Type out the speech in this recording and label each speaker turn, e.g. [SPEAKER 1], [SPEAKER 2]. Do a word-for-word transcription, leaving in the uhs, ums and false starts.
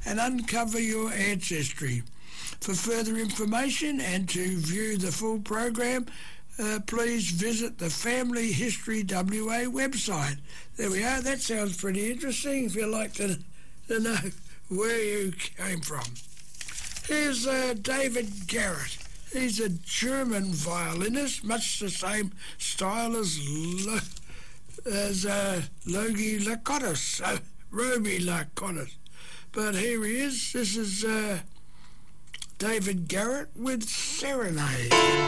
[SPEAKER 1] and uncover your ancestry. For further information and to view the full program, uh, please visit the Family History W A website. There we are. That sounds pretty interesting if you like to, to know where you came from. Here's uh, David Garrett. He's a German violinist, much the same style as Lo- as uh, Logie Lakotis, so Roby Lakotis. But here he is. This is uh, David Garrett with Serenade.